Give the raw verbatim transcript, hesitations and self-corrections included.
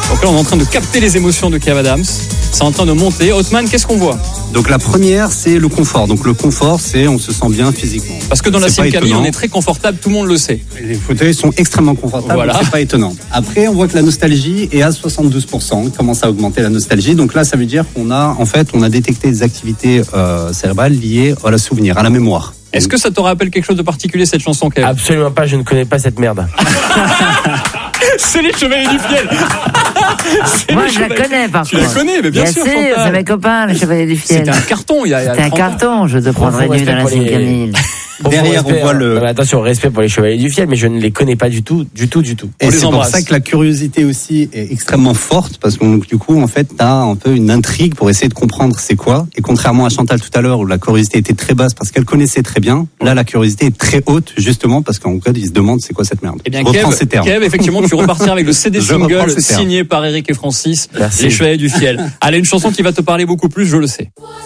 Donc là, on est en train de capter les émotions de Kev Adams. C'est en train de monter. Hotman, qu'est-ce qu'on voit ? Donc la première, c'est le confort. Donc le confort, c'est on se sent bien physiquement. Parce que dans la C'est pas Sim Camille, étonnant. on est très confortable, tout le monde le sait. Les fauteuils sont extrêmement confortables, Voilà. donc c'est pas étonnant. Après, on voit que la nostalgie est à soixante-douze pour cent. On commence à augmenter la nostalgie. Donc là, ça veut dire qu'on a, en fait, on a détecté des activités euh, cérébrales liées à la souvenir, à la mémoire. Est-ce que ça te rappelle quelque chose de particulier, cette chanson, Kev ? Absolument pas, je ne connais pas cette merde. C'est les Chevaliers du Fiel. C'est Moi, les je la Chevaliers- connais, par Tu contre. la connais, mais bien, sûr, Chantal. c'est mes copains, les Chevaliers du Fiel. C'était un carton il y a, il y a C'était un trente ans. carton, je te prendrai Profond nu dans la respect pour les- Sim-Camille. Derrière, on voit le- Non, mais attention, respect pour les Chevaliers du Fiel, mais je ne les connais pas du tout, du tout, du tout. Et On les c'est pour embrasse. ça que la curiosité aussi est extrêmement forte, parce que donc, du coup, en fait, t'as un peu une intrigue pour essayer de comprendre c'est quoi. Et contrairement à Chantal tout à l'heure, où la curiosité était très basse parce qu'elle connaissait très bien, là, la curiosité est très haute, justement, parce qu'en cas, ils se demandent c'est quoi cette merde. Eh bien, Je reprends Kev, ces termes. Kev, effectivement, tu repartiras avec le C D Je reprends single ces termes. signé par Eric et Francis, Merci. Les Chevaliers du Fiel. Allez, une chanson qui va te parler beaucoup plus, je le sais.